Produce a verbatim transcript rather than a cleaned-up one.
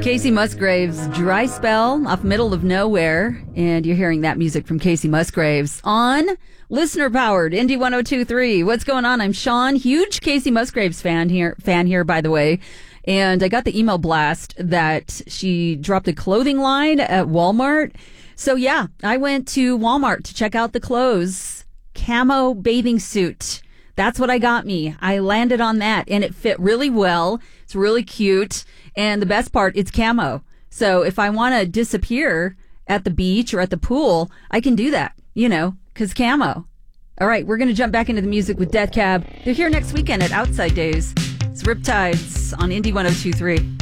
Casey Musgraves, Dry Spell off Middle of Nowhere. And you're hearing that music from Casey Musgraves on listener-powered Indy one oh two point three. What's going on? I'm Sean, huge Casey Musgraves fan here, fan here, by the way. And I got the email blast that she dropped a clothing line at Walmart. So, yeah, I went to Walmart to check out the clothes. Camo bathing suit. That's what I got me. I landed on that, and it fit really well. It's really cute. And the best part, it's camo. So if I want to disappear at the beach or at the pool, I can do that, you know, because camo. All right, we're going to jump back into the music with Death Cab. They're here next weekend at Outside Days. It's Riptides on Indy one oh two point three.